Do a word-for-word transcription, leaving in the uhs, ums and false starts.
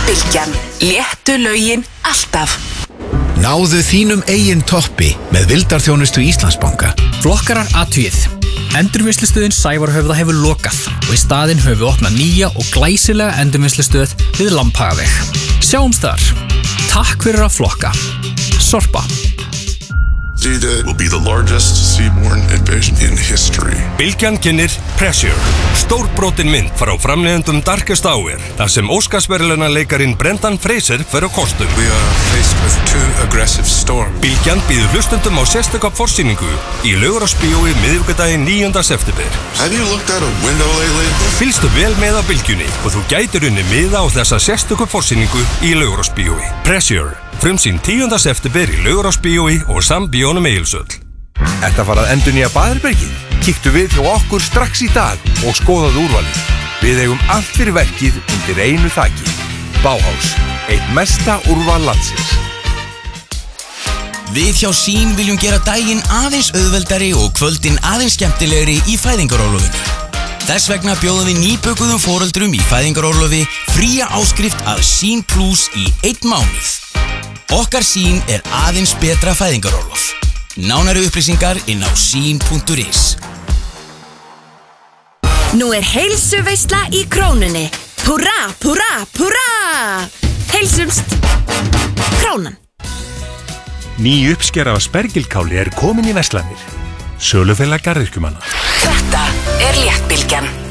Bylgjan, léttu lögin alltaf. Náðu þínum eigin toppi með vildarþjónustu Íslandsbanka. Flokkarar athugið. Endurvinnslustöðin Sævarhöfða hefur lokað og í staðinn höfum við opnað nýja og glæsilega endurvinnslustöð við Lambhagaveg. Sjáumst þar. Takk fyrir að flokka. Sorpa. D-Day will be the largest seaborne invasion in history. Bylgjan kynnir Pressure, stórbrotin mynd frá framleiðendum Darkest Hour, þar sem Óskarsverðlaunaleikarin Brendan Fraser fer á kostum. We are faced with two aggressive storms. Bylgjan býður hlustendum á sérstaka forsýningu í Laugarásbíói miðvikudaginn níunda september. Have you looked out a window lately? Fylgstu vel með á Bylgjunni og þú gætir unni miða á þessa sérstöku forsýningu í Laugarásbíói. Pressure, frumsýnd tíunda september í Laugarásbíói og Sambíónum Egilshöll. Ertu að fara að endurnýja baðherbergið? Kíktu við hjá okkur strax í dag og skoðaðu úrvalið. Við eigum allt fyrir verkið undir einu þaki. Bauhaus, eitt mesta úrval landsins. Við hjá Sín viljum gera daginn aðeins auðveldari og kvöldin aðeins skemmtilegri í fæðingarorlofinu. Þess vegna bjóðum við nýbökuðum foreldrum í fæðingarorlofi fría áskrift af Sín Plus í einn mánuð. Okkar Sín er aðeins betra fæðingarorlof. Nánari upplýsingar inn á sín punktur is. Nú er heilsuveisla í Krónunni. Húrra, húrra, húrra! Heilsumst! Krónan. Ný uppskera af spergilkáli er komin í verslanir. Sölufélag garðyrkjumanna. Þetta er Léttbylgjan.